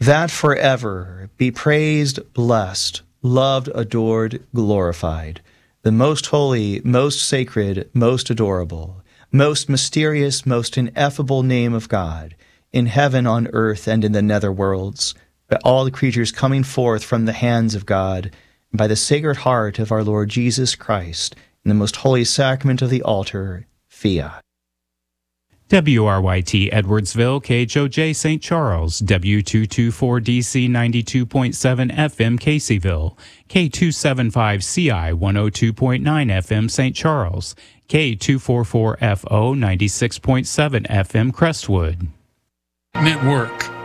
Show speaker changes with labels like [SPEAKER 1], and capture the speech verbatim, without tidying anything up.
[SPEAKER 1] that forever be praised, blessed, loved, adored, glorified, the most holy, most sacred, most adorable, most mysterious, most ineffable name of God, in heaven, on earth, and in the nether worlds, by all the creatures coming forth from the hands of God, and by the Sacred Heart of our Lord Jesus Christ, in the most holy sacrament of the altar, fiat.
[SPEAKER 2] W R Y T Edwardsville, K H O J Saint Charles, W two twenty-four D C ninety-two point seven F M Caseyville, K two seventy-five C I one oh two point nine F M Saint Charles, K two forty-four F O ninety-six point seven F M Crestwood.
[SPEAKER 3] Network.